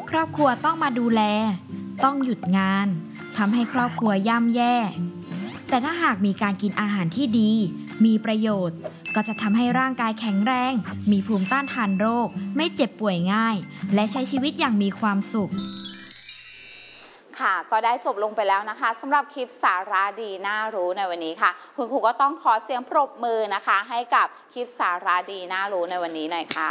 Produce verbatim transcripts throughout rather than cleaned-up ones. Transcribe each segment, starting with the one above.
ครอบครัวต้องมาดูแลต้องหยุดงานทำให้ครอบครัวย่ำแย่แต่ถ้าหากมีการกินอาหารที่ดีมีประโยชน์ก็จะทำให้ร่างกายแข็งแรงมีภูมิต้านทานโรคไม่เจ็บป่วยง่ายและใช้ชีวิตอย่างมีความสุขค่ะก็ได้จบลงไปแล้วนะคะสำหรับคลิปสาระดีน่ารู้ในวันนี้ค่ะคุณครูก็ต้องขอเสียงปรบมือนะคะให้กับคลิปสาระดีน่ารู้ในวันนี้หน่อยค่ะ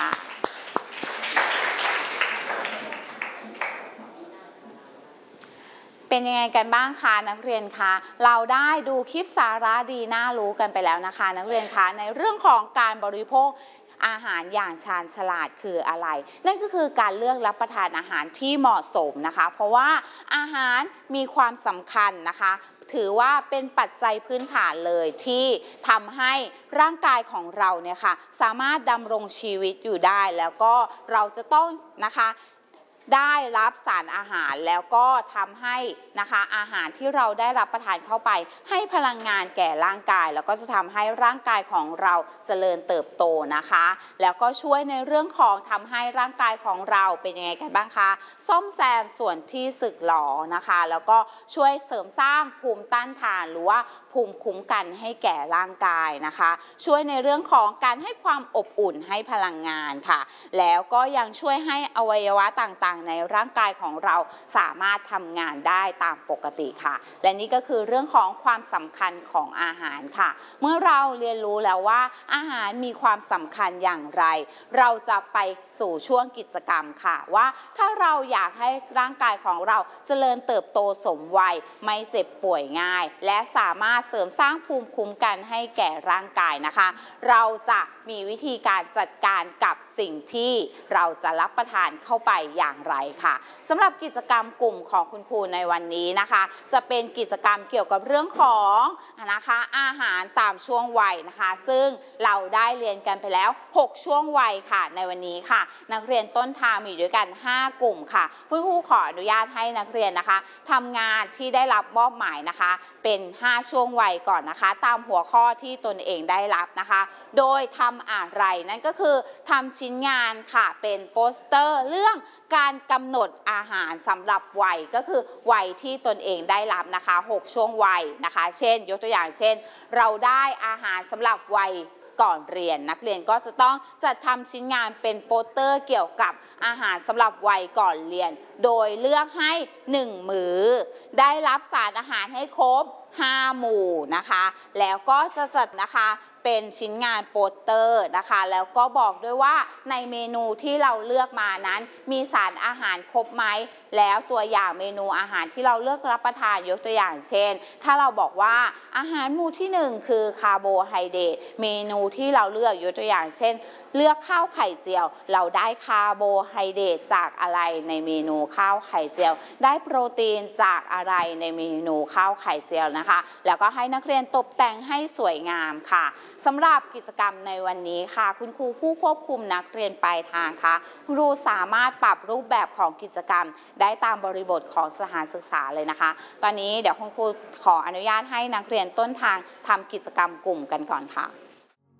เป็นยังไงกันบ้างคะนักเรียนคะเราได้ดูคลิปสาระดีน่ารู้กันไปแล้วนะคะนักเรียนคะในเรื่องของการบริโภคอาหารอย่างชาญฉลาดคืออะไรนั่นก็คือการเลือกรับประทานอาหารที่เหมาะสมนะคะเพราะว่าอาหารมีความสำคัญนะคะถือว่าเป็นปัจจัยพื้นฐานเลยที่ทำให้ร่างกายของเราเนี่ยค่ะสามารถดำรงชีวิตอยู่ได้แล้วก็เราจะต้องนะคะได้รับสารอาหารแล้วก็ทำให้นะคะอาหารที่เราได้รับประทานเข้าไปให้พลังงานแก่ร่างกายแล้วก็จะทำให้ร่างกายของเราเจริญเติบโตนะคะแล้วก็ช่วยในเรื่องของทำให้ร่างกายของเราเป็นยังไงกันบ้างคะซ่อมแซมส่วนที่สึกหรอนะคะแล้วก็ช่วยเสริมสร้างภูมิต้านทานหรือว่าภูมิคุ้มกันให้แก่ร่างกายนะคะช่วยในเรื่องของการให้ความอบอุ่นให้พลังงานค่ะแล้วก็ยังช่วยให้อวัยวะต่างๆในร่างกายของเราสามารถทำงานได้ตามปกติค่ะและนี่ก็คือเรื่องของความสำคัญของอาหารค่ะเมื่อเราเรียนรู้แล้วว่าอาหารมีความสำคัญอย่างไรเราจะไปสู่ช่วงกิจกรรมค่ะว่าถ้าเราอยากให้ร่างกายของเราเจริญเติบโตสมวัยไม่เจ็บป่วยง่ายและสามารถเสริมสร้างภูมิคุ้มกันให้แก่ร่างกายนะคะเราจะมีวิธีการจัดการกับสิ่งที่เราจะรับประทานเข้าไปอย่างไรค่ะสำหรับกิจกรรมกลุ่มของคุณครูในวันนี้นะคะจะเป็นกิจกรรมเกี่ยวกับเรื่องของนะคะอาหารตามช่วงวัยนะคะซึ่งเราได้เรียนกันไปแล้วหกช่วงวัยค่ะในวันนี้ค่ะนักเรียนต้นทางมีด้วยกันห้ากลุ่มค่ะคุณครูขออนุญาตให้นักเรียนนะคะทำงานที่ได้รับมอบหมายนะคะเป็นห้าช่วงวัยก่อนนะคะตามหัวข้อที่ตนเองได้รับนะคะโดยทำอะไรนั่นก็คือทำชิ้นงานค่ะเป็นโปสเตอร์เรื่องการกำหนดอาหารสำหรับวัยก็คือวัยที่ตนเองได้รับนะคะหกช่วงวัยนะคะเช่นยกตัวอย่างเช่นเราได้อาหารสำหรับวัยก่อนเรียนนักเรียนก็จะต้องจัดทำชิ้นงานเป็นโปสเตอร์เกี่ยวกับอาหารสำหรับวัยก่อนเรียนโดยเลือกให้หนึ่งมื้อได้รับสารอาหารให้ครบห้าหมู่นะคะแล้วก็จะจัดนะคะเป็นชิ้นงานโปสเตอร์นะคะแล้วก็บอกด้วยว่าในเมนูที่เราเลือกมานั้นมีสารอาหารครบไหมแล้วตัวอย่างเมนูอาหารที่เราเลือกรับประทานยกตัวอย่างเช่นถ้าเราบอกว่าอาหารหมู่ที่หนึ่งคือคาร์โบไฮเดรตเมนูที่เราเลือกยกตัวอย่างเช่นเลือกข้าวไข่เจียวเราได้คาร์โบไฮเดรตจากอะไรในเมนูข้าวไข่เจียวได้โปรตีนจากอะไรในเมนูข้าวไข่เจียวนะคะแล้วก็ให้นักเรียนตกแต่งให้สวยงามค่ะสำหรับกิจกรรมในวันนี้ค่ะคุณครูผู้ควบคุมนักเรียนปลายทางค่ะครูสามารถปรับรูปแบบของกิจกรรมได้ตามบริบทของสถานศึกษาเลยนะคะตอนนี้เดี๋ยวคุณครูขออนุญาตให้นักเรียนต้นทางทำกิจกรรมกลุ่มกันก่อนค่ะ